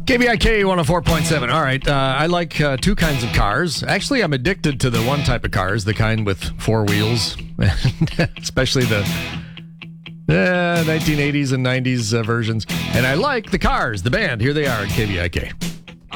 KVIK 104.7. All right. I like two kinds of cars. Actually, I'm addicted to the one type of cars, the kind with four wheels, especially the 1980s and 90s versions. And I like the Cars, the band. Here they are at KVIK.